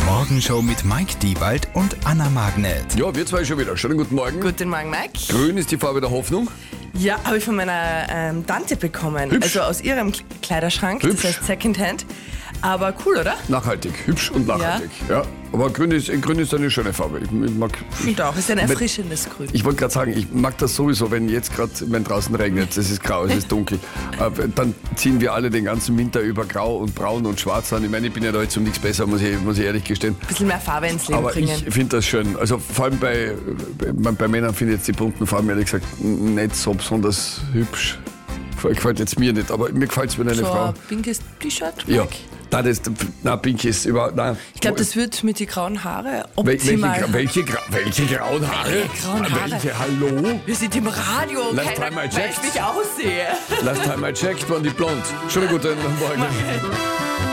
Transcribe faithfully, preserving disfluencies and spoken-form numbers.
Morgenshow mit Mike Diewald und Anna Magnet. Ja, wir zwei schon wieder. Schönen guten Morgen. Guten Morgen, Mike. Grün ist die Farbe der Hoffnung. Ja, habe ich von meiner ähm, Tante bekommen. Hübsch. Also aus ihrem K- Kleiderschrank. Hübsch. Das heißt Secondhand. Aber cool, oder? Nachhaltig. Hübsch und nachhaltig. Ja. Aber grün ist, grün ist eine schöne Farbe. Ich, ich mag. Und auch. Ist ein erfrischendes Grün. Ich wollte gerade sagen, ich mag das sowieso, wenn jetzt gerade, wenn draußen regnet, es ist grau, es ist dunkel, äh, dann ziehen wir alle den ganzen Winter über grau und braun und schwarz an. Ich meine, ich bin ja da jetzt um nichts besser, muss ich, muss ich ehrlich gestehen. Ein bisschen mehr Farbe ins Leben Aber bringen. ich finde das schön. Also vor allem bei, bei, bei Männern finde ich jetzt die bunten Farben ehrlich gesagt nicht so besonders hübsch. Gefällt jetzt mir nicht, aber mir gefällt es, wenn eine so Frau... ein pinkes T-Shirt, Mike. Ja. Nein, das, nein, pink ist über. Nein. Ich glaube, das wird mit den grauen Haaren Wel- welche, optimal. gra- welche, gra- welche grauen Haare? Welche grauen Haare? Welche, hallo? Wir sind im Radio. Last Keiner time I weiß, checked. wie ich aussehe. Last time I checked waren die blond. Schönen guten Morgen.